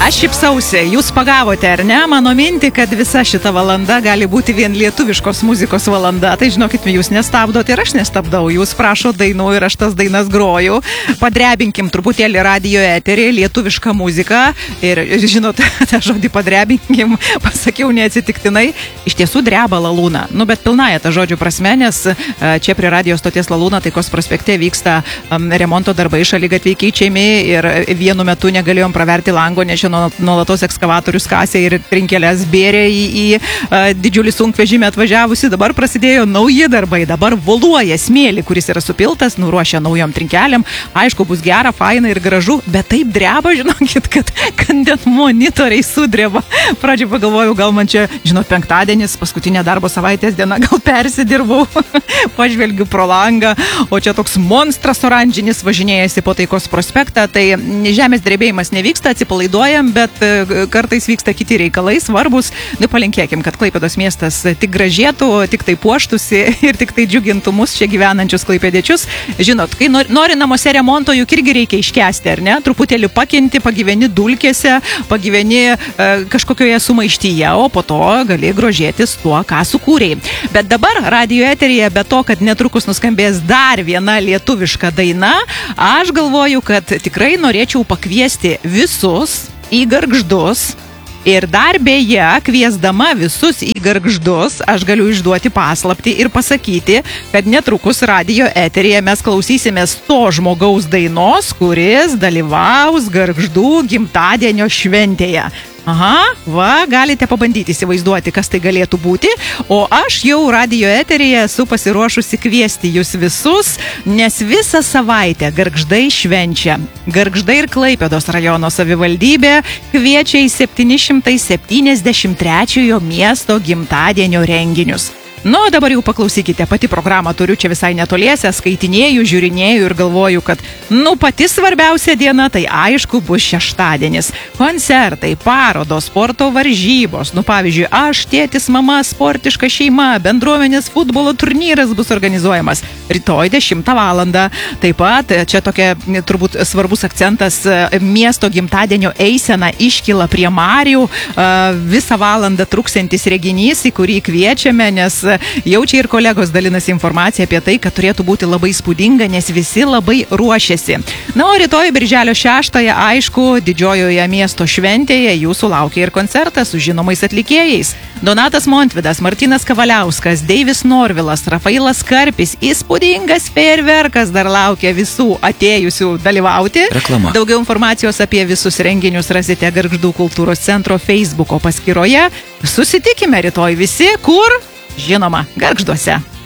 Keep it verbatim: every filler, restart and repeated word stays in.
Aš šipsausi, jūs pagavote, ar ne? Mano mintį, kad visa šita valanda gali būti vien lietuviškos muzikos valanda. Tai žinokit, jūs nestabdote ir aš nestabdau. Jūs prašo dainų ir aš tas dainas groju. Padrebinkim truputėlį radio eterį, lietuvišką muziką. Ir žinot, tą žodį padrebinkim pasakiau neatsitiktinai. Iš tiesų dreba Lalūna. Nu, bet pilnąją tą žodžių prasme, nes čia prie radio stoties Lalūna Taikos prospekte vyksta um, remonto darbai, šaligatviai keičiami ir vienu metu negalėjom praverti lango, nes nuolatos ekskavatorius kasė ir trinkelės bėrė į, į a, didžiulį sunkvežimį atvažiavusi. Dabar prasidėjo nauji darbai. Dabar voluoja smėlį, kuris yra supiltas, nuruošia naujom trinkelėm. Aišku, bus gera, faina ir gražu, bet taip dreba, žinokit, kad, kad net monitoriai sudreba. Pradžiai pagalvojau, gal man čia, žinot, penktadienis, paskutinė darbo savaitės diena, gal persidirbau. Pažvelgiu pro langą, o čia toks monstras oranžinis važinėjasi po Taikos prospektą. Tai žemės drebėjimas nevyksta, atsipalaiduoja, bet kartais vyksta kiti reikalai svarbus. Nu, palinkėkim, kad Klaipėdos miestas tik gražėtų, tik tai puoštųsi ir tik tai džiugintų mus čia gyvenančius klaipėdiečius. Žinot, kai nori namuose remonto, juk irgi reikia iškęsti, ar ne? Truputėlį pakinti, pagyveni dulkėse, pagyveni e, kažkokioje sumaištyje, o po to gali grožėtis tuo, ką sukūrei. Bet dabar radio eteryje, be to, kad netrukus nuskambės dar viena lietuviška daina, aš galvoju, kad tikrai norėčiau pakviesti visus į Gargždus. Ir dar beje, kviesdama visus į Gargždus, aš galiu išduoti paslaptį ir pasakyti, kad netrukus radio eteryje mes klausysimės to žmogaus dainos, kuris dalyvaus Gargždų gimtadienio šventėje. Aha, va, galite pabandyti įsivaizduoti, kas tai galėtų būti, o aš jau radio eteryje esu pasiruošusi kviesti jūs visus, nes visą savaitę Gargždai švenčia. Gargždai ir Klaipėdos rajono savivaldybė kviečia į septyni šimtai septyniasdešimt trečiojo miesto gimtadienio renginius. Nu, dabar jau paklausykite, pati programą turiu čia visai netoliese, skaitinėju, žiūrinėju ir galvoju, kad, nu, pati svarbiausia diena, tai aišku, bus šeštadienis. Koncertai, parodos, sporto varžybos, nu, pavyzdžiui, aš, tėtis, mama, sportiška šeima, bendruomenės futbolo turnyras bus organizuojamas rytoj dešimtą valandą. Taip pat čia tokia, turbūt, svarbus akcentas, miesto gimtadienio eisena iškyla prie Marių, visą valandą truksiantis reginys, į kurį kviečiame, nes jau čia ir kolegos dalinasi informacija apie tai, kad turėtų būti labai spūdinga, nes visi labai ruošiasi. Na, o rytoj, birželio šeštąją, aišku, didžiojoje miesto šventėje jūsų laukia ir koncertas su žinomais atlikėjais. Donatas Montvydas, Martynas Kavaliauskas, Deivis Norvilas, Rafailas Karpis, įspūdingas fejerverkas dar laukia visų atėjusių dalyvauti. Reklama. Daugiau informacijos apie visus renginius rasite Gargždų kultūros centro Facebooko paskyroje. Susitikime rytoj visi, kur? Žinoma, Gargžduose.